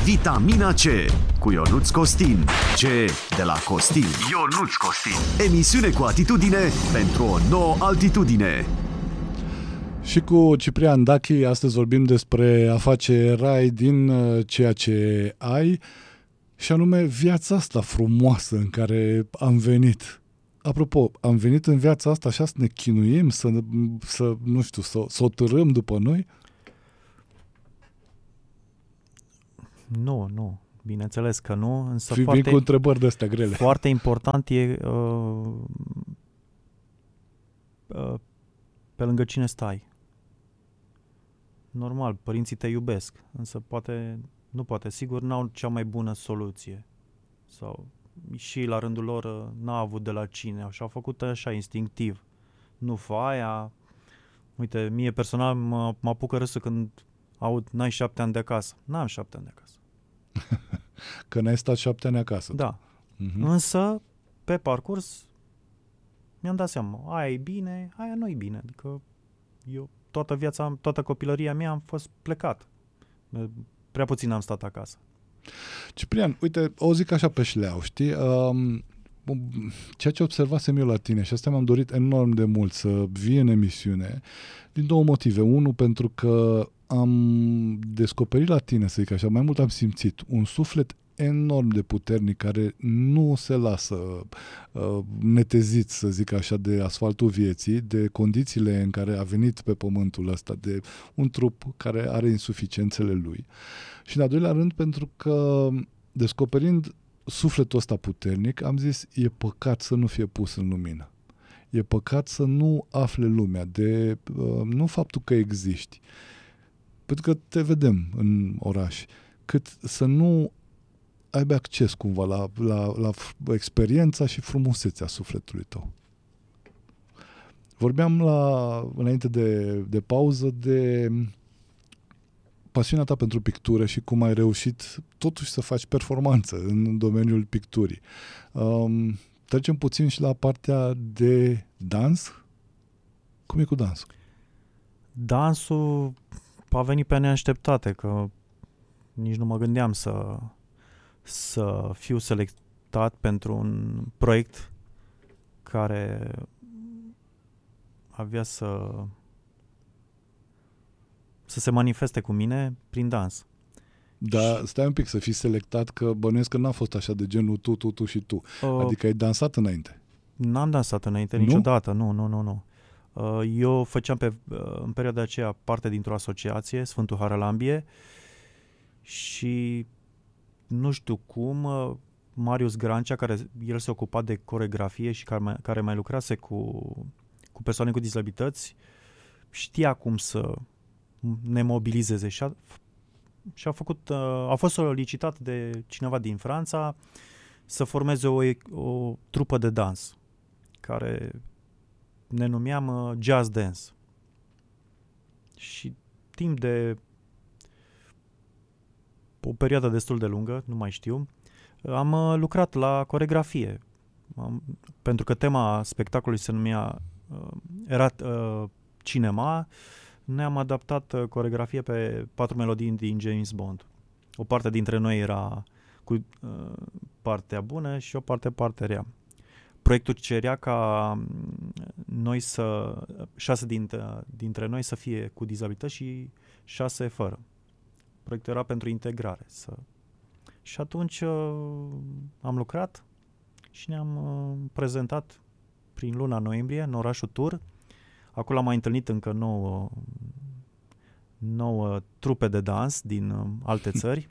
Vitamina C cu Ionuț Costin. C de la Costin. Ionuț Costin. Emisiune cu atitudine pentru o nouă altitudine. Și cu Ciprian Dachi, astăzi vorbim despre a face rai din ceea ce ai, și anume viața asta frumoasă în care am venit. Apropo, am venit în viața asta așa să ne chinuim, să o târâm după noi? Nu. Bineînțeles că nu, însă Vin cu întrebări de-astea grele. Foarte important e pe lângă cine stai. Normal, părinții te iubesc, însă sigur n-au cea mai bună soluție. Sau și la rândul lor n-au avut de la cine, și-au făcut așa instinctiv. Nu fă aia. Uite, mie personal mă apucă râsul când aud n-ai 7 ani de acasă. N-am 7 ani de acasă. Că n-ai stat 7 ani acasă. Da. Însă, pe parcurs, mi-am dat seama, aia e bine, aia nu e bine. Adică eu toată copilăria mea am fost plecat. Prea puțin am stat acasă. Ciprian, uite, o zic așa pe șleau, știi? Ceea ce observasem eu la tine, și asta mi-am dorit enorm de mult să vii în emisiune, din două motive. Unul, pentru că am descoperit la tine, să zic așa, mai mult am simțit un suflet enorm de puternic care nu se lasă netezit, să zic așa, de asfaltul vieții, de condițiile în care a venit pe pământul ăsta, de un trup care are insuficiențele lui. Și în al doilea rând, pentru că descoperind sufletul ăsta puternic, am zis, e păcat să nu fie pus în lumină. E păcat să nu afle lumea de nu faptul că existi, pentru că te vedem în oraș, cât să nu aibă acces cumva la experiența și frumusețea sufletului tău. Vorbeam înainte de pauză de pasiunea ta pentru pictură și cum ai reușit totuși să faci performanță în domeniul picturii. Trecem puțin și la partea de dans. Cum e cu dansul? Dansul a venit pe neașteptate, că nici nu mă gândeam să fiu selectat pentru un proiect care avea să se manifeste cu mine prin dans. Da, stai un pic, să fii selectat, că bănuiesc că n-a fost așa de genul tu și tu. Adică ai dansat înainte. N-am dansat înainte niciodată, nu. Eu făceam în perioada aceea parte dintr-o asociație, Sfântul Haralambie, și nu știu cum, Marius Grancea, el se ocupa de coreografie și care mai lucrase cu persoane cu dizabilități, știa cum să ne mobilizeze și a fost solicitat de cineva din Franța să formeze o trupă de dans care ne numeam Jazz Dance. Și timp de o perioadă destul de lungă, nu mai știu, am lucrat la coreografie. Pentru că tema spectacolului se numea era cinema, noi am adaptat coreografie pe 4 melodii din James Bond. O parte dintre noi era cu partea bună și o parte rea. Proiectul cerea ca noi 6 dintre noi să fie cu dizabilități și 6 fără. Proiectul era pentru integrare. Și atunci am lucrat și ne-am prezentat prin luna noiembrie în orașul Tur. Acolo am mai întâlnit încă 9 trupe de dans din alte țări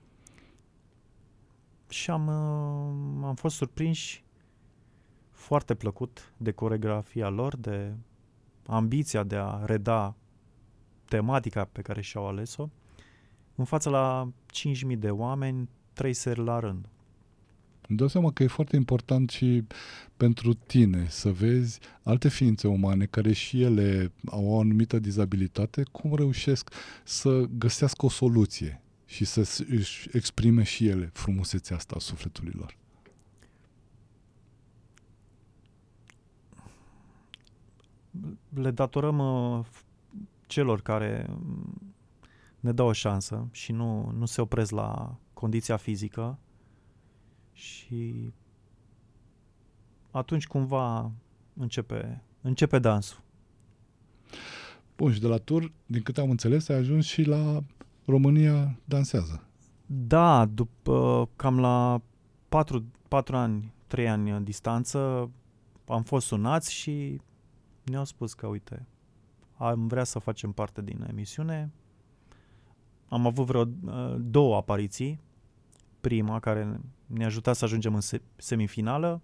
și am fost surprinși foarte plăcut de coreografia lor, de ambiția de a reda tematica pe care și-au ales-o în fața la 5.000 de oameni, 3 seri la rând. Îmi dau seama că e foarte important și pentru tine să vezi alte ființe umane care și ele au o anumită dizabilitate, cum reușesc să găsească o soluție și să își exprime și ele frumusețea asta a sufletului lor. Le datorăm celor care ne dau o șansă și nu se opresc condiția fizică și atunci cumva începe dansul. Bun, și de la tur, din câte am înțeles, ai ajuns și la România Dansează. Da, după cam la 3 ani distanță, am fost sunați și ne-au spus că, uite, am vrea să facem parte din emisiune. Am avut vreo 2 apariții. Prima, care ne-a ajutat să ajungem în semifinală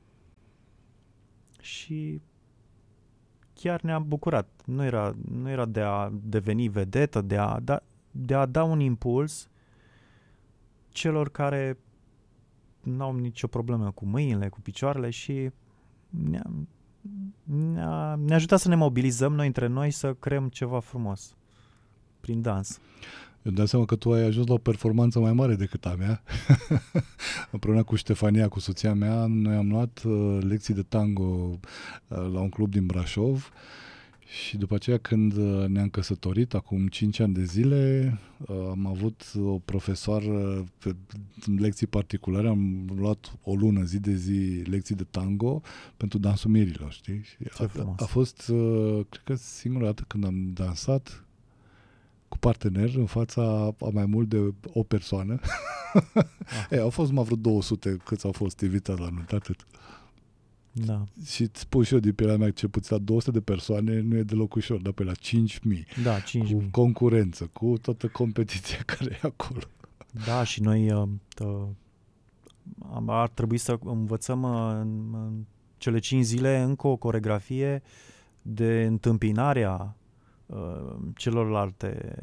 și chiar ne-a bucurat. Nu era de a deveni vedetă, de a da un impuls celor care n-au nicio problemă cu mâinile, cu picioarele și ne-a ajutat să ne mobilizăm noi între noi, să creăm ceva frumos prin dans. Eu dau seama că tu ai ajuns la o performanță mai mare decât a mea. Împreună cu Ștefania, cu soția mea, noi am luat lecții de tango la un club din Brașov și după aceea când ne-am căsătorit, acum 5 ani de zile, am avut o profesoară pe lecții particulare, am luat o lună, zi de zi, lecții de tango pentru dansul mirilor, știi? Și a fost, cred că singura dată când am dansat cu partener în fața a mai mult de o persoană. Au fost mai vreo 200 câți au fost invitați la nuntă, atât. Da. Și îți spun și eu din pielea mea că ce puțin la 200 de persoane nu e deloc ușor, dar pe la 5.000. Da, 5.000. Cu concurență, cu toată competiția care e acolo. Da, și noi ar trebui să învățăm în cele 5 zile încă o coreografie de întâmpinarea celorlalte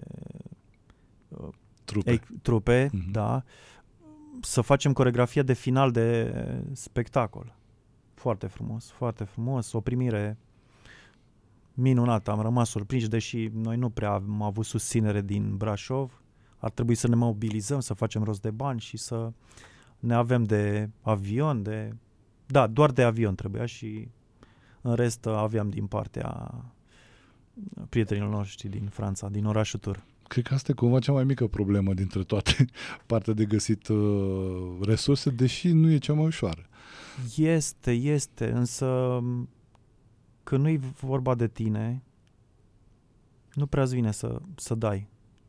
trupe, da, să facem coreografia de final de spectacol. Foarte frumos, foarte frumos, o primire minunată, am rămas surprinși, deși noi nu prea am avut susținere din Brașov, ar trebui să ne mobilizăm, să facem rost de bani și să ne avem de avion, doar de avion trebuia și în rest aveam din partea prietenilor noștri din Franța, din orașul Tur. Cred că asta e cumva cea mai mică problemă dintre toate, partea de găsit resurse, deși nu e cea mai ușoară. Este, însă când nu-i vorba de tine, nu prea-ți vine să dai.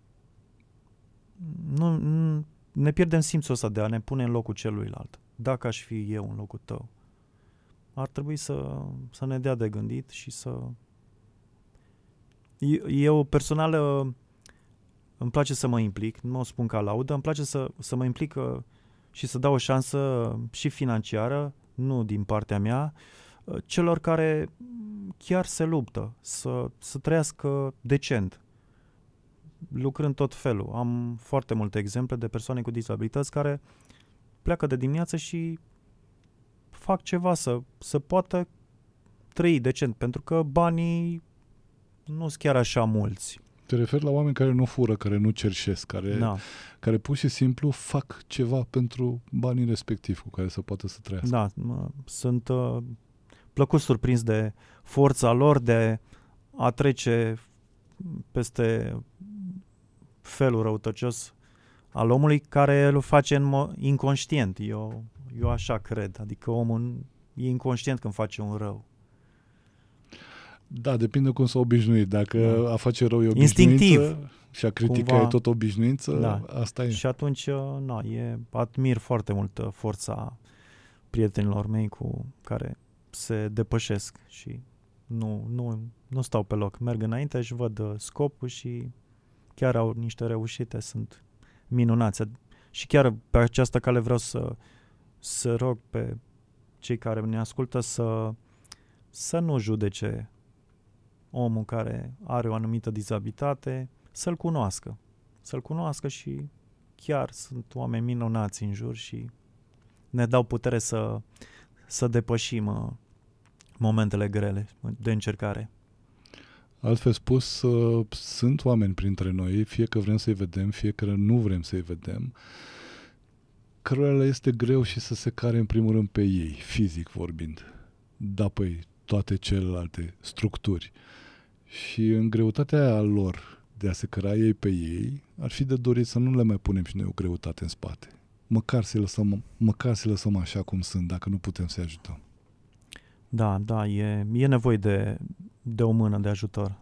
Nu, ne pierdem simțul ăsta de a ne pune în locul celuilalt. Dacă aș fi eu în locul tău, ar trebui să ne dea de gândit și să... Eu personal îmi place să mă implic, nu o spun ca laudă, îmi place să mă implic și să dau o șansă și financiară, nu din partea mea, celor care chiar se luptă să trăiască decent, lucrând tot felul. Am foarte multe exemple de persoane cu dizabilități care pleacă de dimineață și fac ceva să poată trăi decent, pentru că banii nu sunt chiar așa mulți. Te referi la oameni care nu fură, care nu cerșesc, care pur și simplu fac ceva pentru banii respectivi cu care să poată să trăiască. Da, sunt plăcut surprins de forța lor de a trece peste felul răutăcios al omului care îl face inconștient. Eu așa cred. Adică omul e inconștient când face un rău. Da, depinde cum s-a obișnuit. Dacă a face rău e obișnuință instinctiv, și a critica cumva, e tot obișnuință, asta e. Și atunci, admir foarte mult forța prietenilor mei cu care se depășesc și nu stau pe loc. Merg înainte, își văd scopul și chiar au niște reușite, sunt minunați. Și chiar pe această cale vreau să rog pe cei care ne ascultă să nu judece omul care are o anumită dizabilitate, să-l cunoască și chiar sunt oameni minunați în jur și ne dau putere să depășim momentele grele de încercare. Altfel spus, sunt oameni printre noi, fie că vrem să-i vedem, fie că nu vrem să-i vedem, cărora le este greu și să se care în primul rând pe ei, fizic vorbind, da, păi toate celelalte structuri. Și în greutatea aia lor de a se căra ei pe ei, ar fi de dorit să nu le mai punem și noi o greutate în spate. Măcar să lăsăm așa cum sunt, dacă nu putem să-i ajutăm. Da, e nevoie de o mână de ajutor.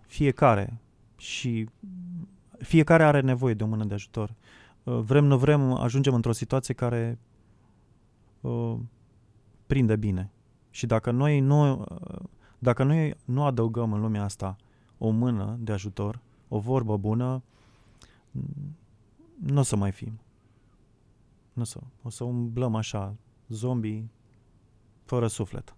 Fiecare are nevoie de o mână de ajutor. Vrem, nu vrem, ajungem într-o situație care prinde bine. Și dacă noi nu adăugăm în lumea asta o mână de ajutor, o vorbă bună, nu o să mai fim. O să umblăm așa, zombie, fără suflet.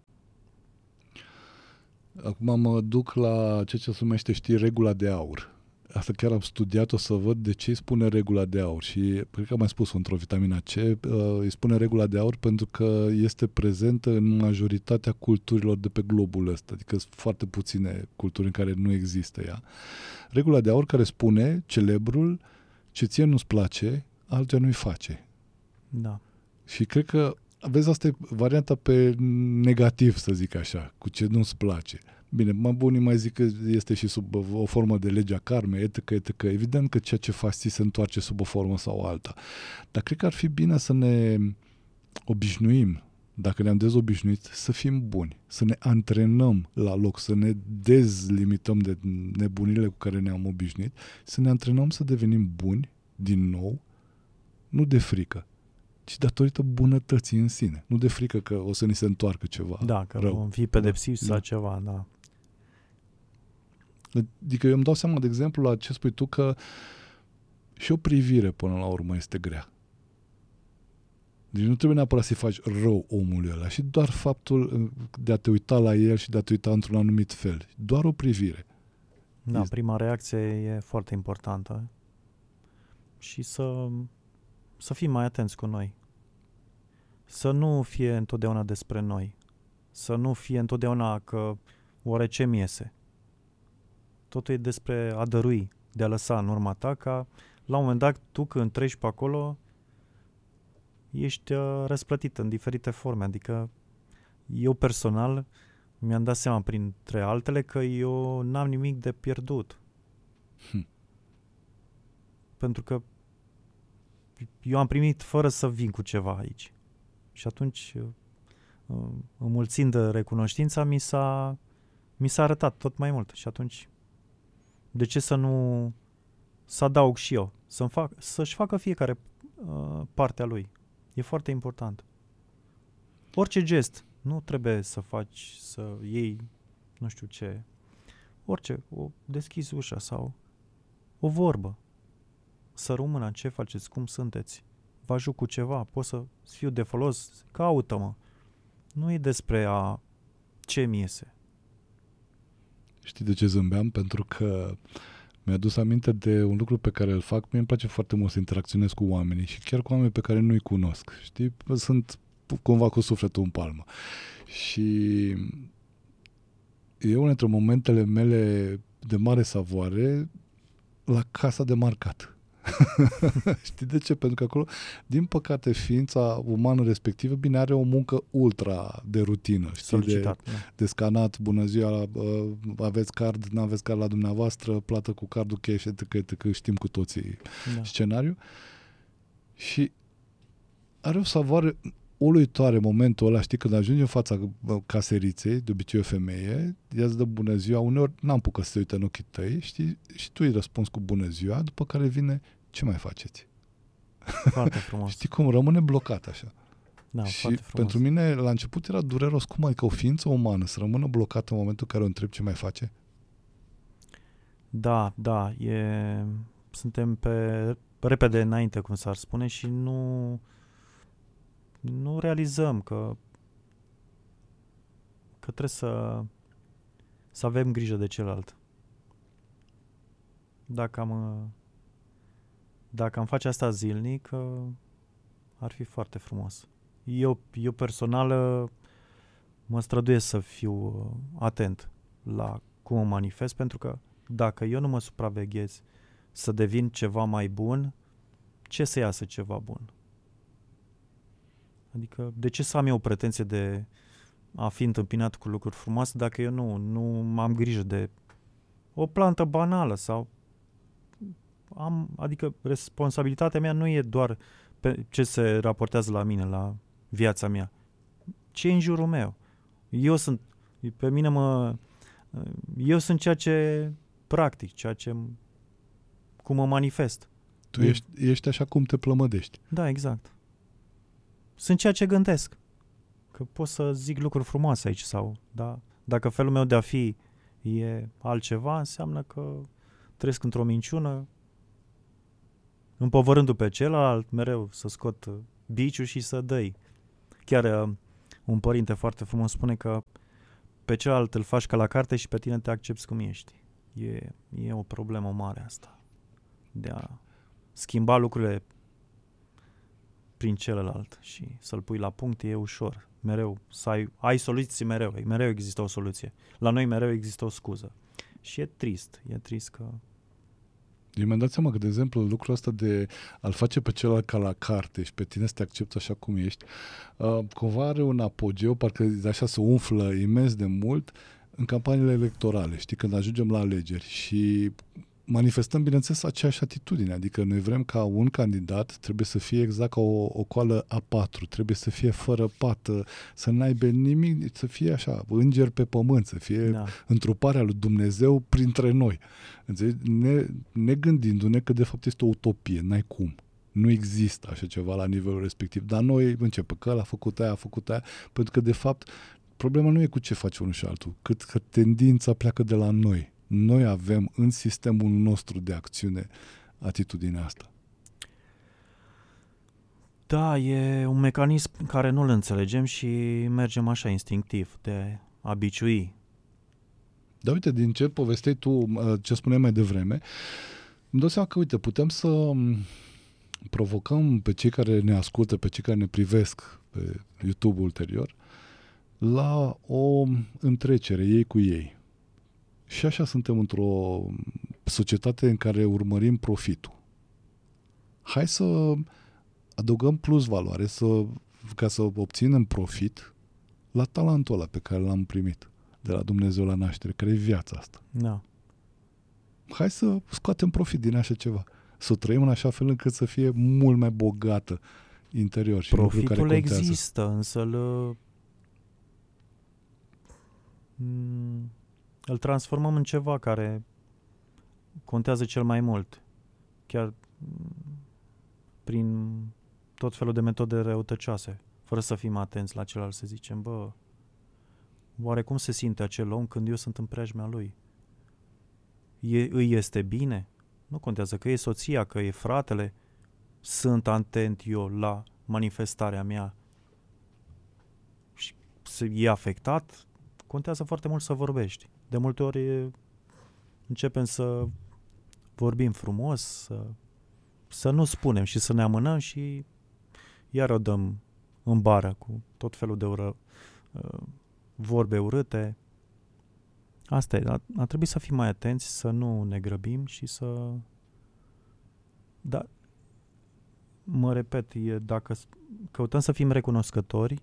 Acum mă duc la ceea ce se numește, regula de aur. Asta chiar am studiat-o să văd de ce îi spune regula de aur și cred că am mai spus într-o vitamina C, îi spune regula de aur pentru că este prezentă în majoritatea culturilor de pe globul ăsta, adică sunt foarte puține culturi în care nu există ea. Regula de aur care spune, celebrul, ce ție nu-ți place, altuia nu-i face. Da. Și cred că, vezi, asta e varianta pe negativ, să zic așa, cu ce nu-ți place. Bine, unii mai zic că este și sub o formă de legea karmei, etc. Evident că ceea ce faci ți se întoarce sub o formă sau alta. Dar cred că ar fi bine să ne obișnuim, dacă ne-am dezobișnuit, să fim buni, să ne antrenăm la loc, să ne dezlimităm de nebunile cu care ne-am obișnuit, să ne antrenăm să devenim buni din nou, nu de frică, ci datorită bunătății în sine. Nu de frică că o să ni se întoarcă ceva că rău. vom fi pedepsiți sau ceva, da. Adică eu îmi dau seama, de exemplu, la ce spui tu, că și o privire până la urmă este grea. Deci nu trebuie neapărat să-i faci rău omului ăla, și doar faptul de a te uita la el și de a te uita într-un anumit fel. Doar o privire. Da, prima reacție e foarte importantă. Și să fim mai atenți cu noi. Să nu fie întotdeauna despre noi. Să nu fie întotdeauna că oare ce-mi iese. Totul e despre a dărui, de a lăsa în urma ta, ca la un moment dat tu când treci pe acolo ești răsplătit în diferite forme. Adică eu personal mi-am dat seama printre altele că eu n-am nimic de pierdut. Pentru că eu am primit fără să vin cu ceva aici. Și atunci, înmulțind recunoștința, mi s-a arătat tot mai mult. Și atunci, de ce să adaug și eu? Să-și facă fiecare partea lui. E foarte important. Orice gest, nu trebuie să faci, să iei, nu știu ce, orice, deschizi ușa sau o vorbă. Să rămână, ce faceți, cum sunteți? Vă ajut cu ceva, pot să fiu de folos, caută-mă. Nu e despre ce mi iese. Știi de ce zâmbeam? Pentru că mi-a adus aminte de un lucru pe care îl fac. Mie îmi place foarte mult să interacționez cu oamenii și chiar cu oameni pe care nu-i cunosc. Știi? Sunt cumva cu sufletul în palmă. Și e unul dintre momentele mele de mare savoare la casa de marcat. Știi de ce? Pentru că acolo, din păcate, ființa umană respectivă, bine, are o muncă ultra de rutină. Știi? De scanat, bună ziua, aveți card, n-aveți card la dumneavoastră, plată cu cardul cash, etc. Știm cu toții scenariul. Și are o savoare uluitoare momentul ăla, știi, când ajungi în fața caseriței, de obicei o femeie, ea îți dă bună ziua, uneori n-am pucă să se uite în ochii tăi, știi, și tu îi răspunzi cu bună ziua, după care vine, ce mai faceți? Foarte frumos. Știi cum rămâne blocat așa. Da, și foarte frumos. pentru mine, la început era dureros, cum adică o ființă umană să rămână blocată în momentul în care o întreb ce mai face? Da, suntem repede înainte, cum s-ar spune, și nu realizăm că trebuie să avem grijă de celălalt. Dacă am face asta zilnic, ar fi foarte frumos. Eu personal mă străduiesc să fiu atent la cum mă manifest, pentru că dacă eu nu mă supraveghez să devin ceva mai bun, ce să iasă ceva bun? Adică, de ce să am eu o pretenție de a fi întâmpinat cu lucruri frumoase dacă eu nu am grijă de o plantă banală sau adică responsabilitatea mea nu e doar pe ce se raportează la mine, la viața mea, ce e în jurul meu. Eu sunt ceea ce practic, cum mă manifest. Tu ești așa cum te plămădești. Da, exact. Sunt ceea ce gândesc. Că pot să zic lucruri frumoase aici da, dacă felul meu de a fi e altceva, înseamnă că trăiesc într-o minciună, împovărându-l pe celălalt, mereu să scot biciul și să dăi. Chiar un părinte foarte frumos spune că pe celălalt îl faci ca la carte și pe tine te accepți cum ești. E o problemă mare asta. De a schimba lucrurile prin celălalt și să-l pui la punct e ușor. Mereu să ai soluții, mereu există o soluție. La noi mereu există o scuză. Și e trist că... Eu mi-am dat seama că, de exemplu, lucrul ăsta de a-l face pe celălalt ca la carte și pe tine să te accepți așa cum ești, cumva are un apogeu, parcă așa se umflă imens de mult în campaniile electorale, știi, când ajungem la alegeri și manifestăm, bineînțeles, aceeași atitudine, adică noi vrem ca un candidat trebuie să fie exact ca o coală A4, trebuie să fie fără pată, să n-aibă nimic, să fie așa, înger pe pământ, să fie întruparea lui Dumnezeu printre noi. Înțelegi? Ne gândindu-ne că de fapt este o utopie, n-ai cum. Nu există așa ceva la nivelul respectiv, dar noi începem că ăla a făcut aia, pentru că de fapt problema nu e cu ce face unul și altul, cât că tendința pleacă de la noi. Noi avem în sistemul nostru de acțiune atitudinea asta. Da, e un mecanism care nu-l înțelegem și mergem așa instinctiv, de a biciui. Dar uite, din ce povesteai tu, ce spuneai mai devreme, îmi dau seama că, uite, putem să provocăm pe cei care ne ascultă, pe cei care ne privesc pe YouTube ulterior, la o întrecere ei cu ei. Și așa suntem într-o societate în care urmărim profitul. Hai să adăugăm plus valoare ca să obținem profit la talentul ăla pe care l-am primit de la Dumnezeu la naștere, care e viața asta. Da. Hai să scoatem profit din așa ceva. Să trăim în așa fel încât să fie mult mai bogată interior. Și profitul care există, însă îl transformăm în ceva care contează cel mai mult. Chiar prin tot felul de metode răutăcioase, fără să fim atenți la celălalt, să zicem, oare cum se simte acel om când eu sunt în preajma lui? Îi este bine? Nu contează că e soția, că e fratele. Sunt atent eu la manifestarea mea și e afectat? Contează foarte mult să vorbești. De multe ori începem să vorbim frumos, să nu spunem și să ne amânăm și iar o dăm în bară cu tot felul de vorbe urâte. Asta e, ar trebui să fim mai atenți, să nu ne grăbim și să... Da, mă repet, dacă căutăm să fim recunoscători,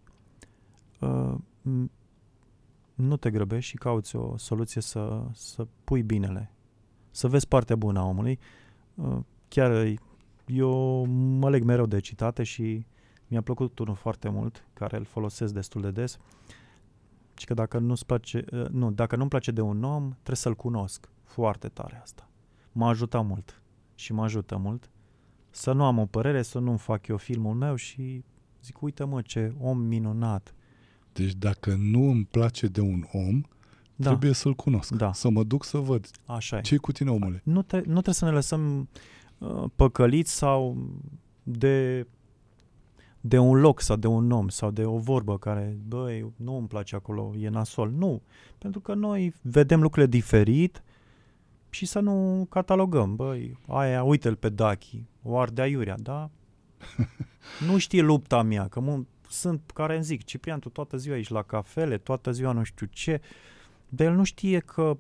nu te grăbești și cauți o soluție să pui binele. Să vezi partea bună a omului. Chiar eu mă leg mereu de citate și mi-a plăcut unul foarte mult, care îl folosesc destul de des, și că dacă nu-mi place de un om, trebuie să-l cunosc. Foarte tare asta. M-a ajutat mult și mă ajută mult să nu am o părere, să nu-mi fac eu filmul meu și zic, uite mă, ce om minunat. Deci dacă nu îmi place de un om, trebuie să-l cunosc. Da. Să mă duc să văd. Așa e. Ce-i cu tine, omule? Nu trebuie să ne lăsăm păcăliți sau de un loc sau de un om sau de o vorbă care, nu îmi place acolo, e nasol. Nu. Pentru că noi vedem lucrurile diferit și să nu catalogăm. Aia, uite-l pe Dachi, o arde aiurea, da? Nu știe lupta mea, că sunt care îmi zic, Ciprian, tu toată ziua ești la cafele, toată ziua nu știu ce, dar el nu știe că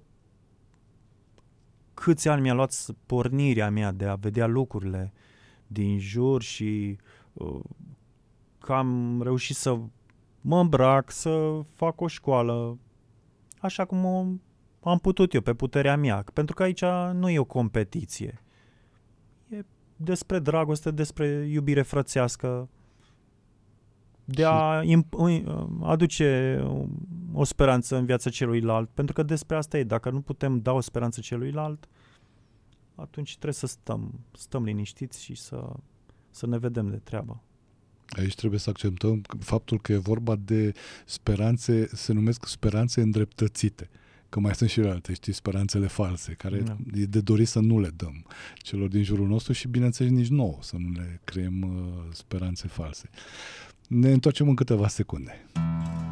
câți ani mi-a luat pornirea mea de a vedea lucrurile din jur și că am reușit să mă îmbrac, să fac o școală așa cum am putut eu, pe puterea mea, pentru că aici nu e o competiție. despre dragoste, despre iubire frățească, de a aduce o speranță în viața celuilalt, pentru că despre asta e. Dacă nu putem da o speranță celuilalt, atunci trebuie să stăm liniștiți și să ne vedem de treabă. Aici trebuie să acceptăm faptul că e vorba de speranțe, se numesc speranțe îndreptățite. Că mai sunt și alte, știi, speranțele false, care e de dorit să nu le dăm celor din jurul nostru și, bineînțeles, nici nouă, să nu le creăm speranțe false. Ne întoarcem în câteva secunde.